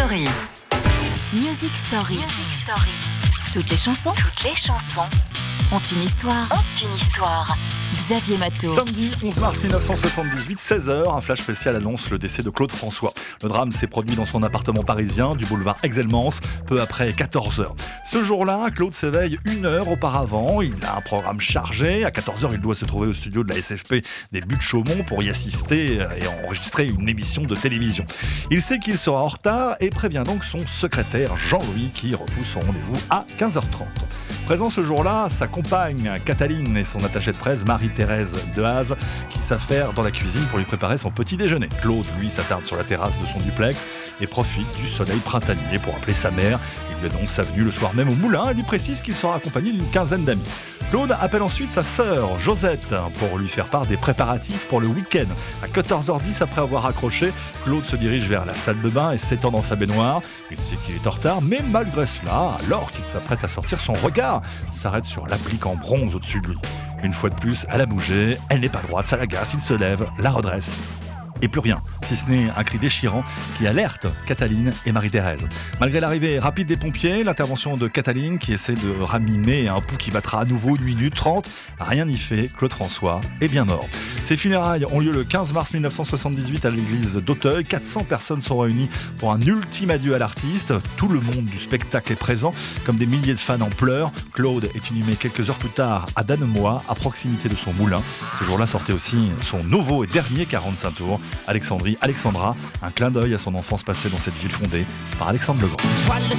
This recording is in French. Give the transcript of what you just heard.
Story. Music Story. Toutes les chansons ont une histoire. Xavier Matteau. Samedi 11 mars 1978, 16h, un flash spécial annonce le décès de Claude François. Le drame s'est produit dans son appartement parisien du boulevard Aix-Elmance, peu après 14h. Ce jour-là, Claude s'éveille 1 heure auparavant. Il a un programme chargé. À 14h, il doit se trouver au studio de la SFP des Buttes-Chaumont pour y assister et enregistrer une émission de télévision. Il sait qu'il sera en retard et prévient donc son secrétaire Jean-Louis qui repousse son rendez-vous à 15h30. Présent ce jour-là, sa compagne Cataline et son attachée de presse Marie-Thérèse Dehaze qui s'affairent dans la cuisine pour lui préparer son petit déjeuner. Claude, lui, s'attarde sur la terrasse de son duplex et profite du soleil printanier pour appeler sa mère. Il lui annonce sa venue le soir même au moulin et lui précise qu'il sera accompagné d'une quinzaine d'amis. Claude appelle ensuite sa sœur Josette pour lui faire part des préparatifs pour le week-end. À 14h10, après avoir raccroché, Claude se dirige vers la salle de bain et s'étend dans sa baignoire. Il sait qu'il est en retard, mais malgré cela, alors qu'il s'apprête à sortir, son regard s'arrête sur l'applique en bronze au-dessus de lui. Une fois de plus, elle a bougé, elle n'est pas droite, ça l'agace, il se lève, la redresse. Et plus rien, si ce n'est un cri déchirant qui alerte Cataline et Marie-Thérèse. Malgré l'arrivée rapide des pompiers, l'intervention de Cataline qui essaie de ranimer un pouls qui battra à nouveau 1 minute 30, rien n'y fait, Claude François est bien mort. Ces funérailles ont lieu le 15 mars 1978 à l'église d'Auteuil. 400 personnes sont réunies pour un ultime adieu à l'artiste. Tout le monde du spectacle est présent, comme des milliers de fans en pleurs. Claude est inhumé quelques heures plus tard à Danemois, à proximité de son moulin. Ce jour-là sortait aussi son nouveau et dernier 45 tours. Alexandra, un clin d'œil à son enfance passée dans cette ville fondée par Alexandre Legrand.